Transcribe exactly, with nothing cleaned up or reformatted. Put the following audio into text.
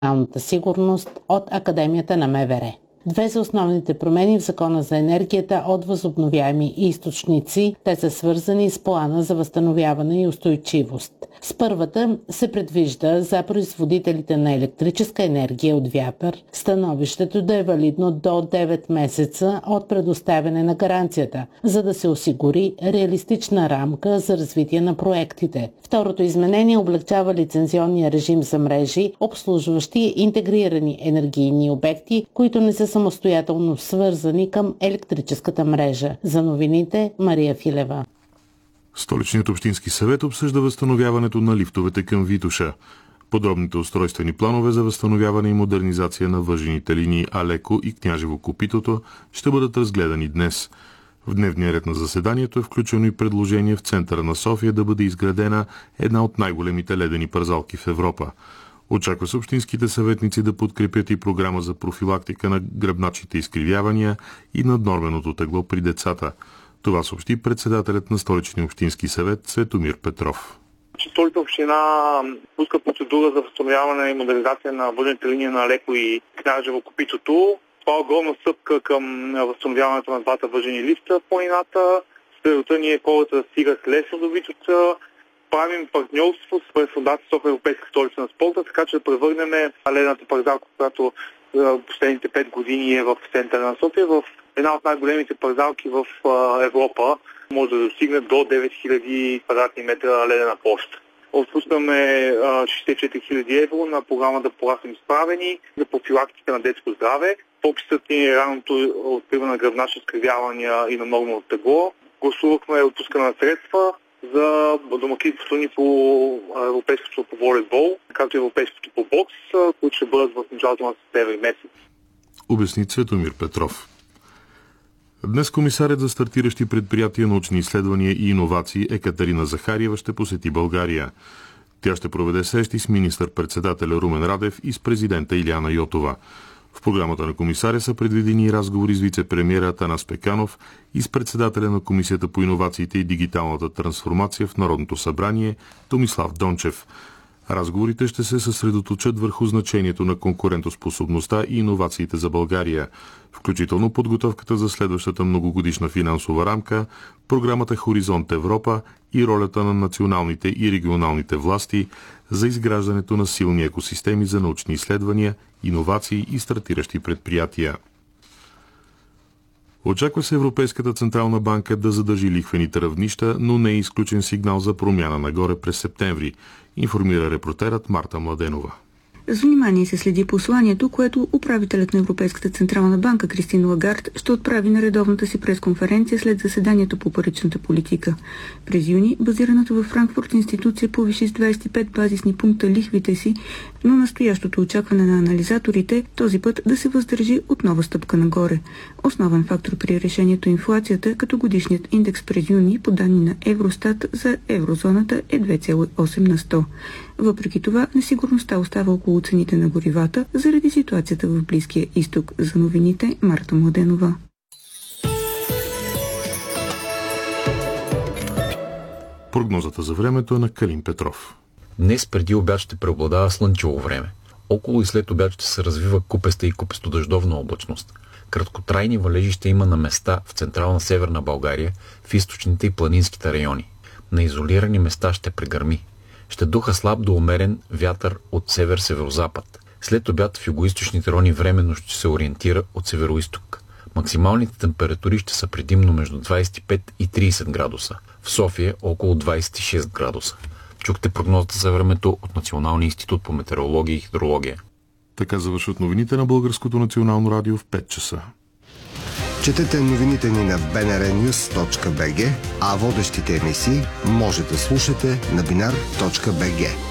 националната сигурност от Академията на МВР. Две са основните промени в Закона за енергията от възобновяеми източници. Те са свързани с плана за възстановяване и устойчивост. С първата се предвижда за производителите на електрическа енергия от вятър становището да е валидно до девет месеца от предоставяне на гаранцията, за да се осигури реалистична рамка за развитие на проектите. Второто изменение облегчава лицензионния режим за мрежи, обслужващи интегрирани енергийни обекти, които не са самостоятелно свързани към електрическата мрежа. За новините Мария Филева. Столичният общински съвет обсъжда възстановяването на лифтовете към Витоша. Подробните устройствени планове за възстановяване и модернизация на въжените линии Алеко и Княжево Копитото ще бъдат разгледани днес. В дневния ред на заседанието е включено и предложение в центъра на София да бъде изградена една от най-големите ледени парзалки в Европа. Очаква се общинските съветници да подкрепят и програма за профилактика на гръбначните изкривявания и наднорменото тегло при децата. Това съобщи председателят на Столичния общински съвет Светомир Петров. Столична община пуска процедура за възстановяване и модернизация на въжените линии на Алеко и Княжево Копитото. Това е огромна стъпка към възстановяването на двата въжени лифта в планината. Целта ни е хората да стигат лесно до Витоша. Правим партньорство с Фондация София Европейска столица на спорта, така че да превърнем ледената парзалка, която последните пет години е в центъра на София, в една от най-големите парзалки в Европа. Може да достигне до девет хиляди квадратни метра ледена площ. Отпускаме шестдесет и четири хиляди евро на програмата Пораснем изправени за профилактика на детско здраве. Фокусът ни е ранното откриване на гръбначни изкривявания и на нормално тегло. Гласувахме отпускане на средства за домакинството ни по европейското по волейбол, както и европейското по бокс, които ще бъдат в началото на септември месец. Обясни Светомир Петров. Днес комисарят за стартиращи предприятия, научни изследвания и иновации Екатерина Захариева ще посети България. Тя ще проведе срещи с министър-председателя Румен Радев и с президента Илияна Йотова. В програмата на комисаря са предвидени разговори с вице-премиера Атанас Пеканов и с председателя на Комисията по иновациите и дигиталната трансформация в Народното събрание Томислав Дончев. Разговорите ще се съсредоточат върху значението на конкурентоспособността и иновациите за България, включително подготовката за следващата многогодишна финансова рамка, програмата Хоризонт Европа и ролята на националните и регионалните власти за изграждането на силни екосистеми за научни изследвания, иновации и стартиращи предприятия. Очаква се Европейската централна банка да задържи лихвените равнища, но не е изключен сигнал за промяна нагоре през септември, информира репортерът Марта Младенова. С внимание се следи посланието, което управителят на Европейската централна банка Кристин Лагард ще отправи на редовната си пресконференция след заседанието по паричната политика. През юни базираната във Франкфурт институция повиши с двадесет и пет базисни пункта лихвите си, но настоящото очакване на анализаторите този път да се въздържи от нова стъпка нагоре. Основен фактор при решението е инфлацията, като годишният индекс през юни по данни на Евростат за еврозоната е две цяло и осем на сто. Въпреки това, несигурността остава около цените на горивата заради ситуацията в Близкия изток. За новините Марта Младенова. Прогнозата за времето е на Калин Петров. Днес преди обяд ще преобладава слънчево време. Около и след обяд ще се развива купеста и купесто-дъждовна облачност. Краткотрайни валежи ще има на места в централна северна България, в източните и планинските райони. На изолирани места ще прегърми. Ще духа слаб до умерен вятър от север-северозапад. След обяд в югоизточните райони временно ще се ориентира от североизток. Максималните температури ще са предимно между двадесет и пет и тридесет градуса. В София около двадесет и шест градуса. Чухте прогнозата за времето от Националния институт по метеорология и хидрология. Така завършват новините на Българското национално радио в пет часа. Четете новините ни на би ен ар нюз точка би джи, а водещите емисии може да слушате на бинар точка би джи.